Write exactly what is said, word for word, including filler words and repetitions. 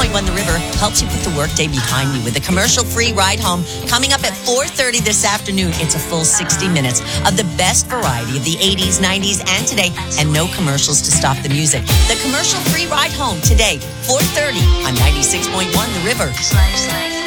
point one The River helps you put the workday behind you with a commercial-free ride home coming up at four thirty this afternoon. It's a full sixty minutes of the best variety of the eighties, nineties, and today, and no commercials to stop the music. The commercial-free ride home today, four thirty on ninety-six point one The River.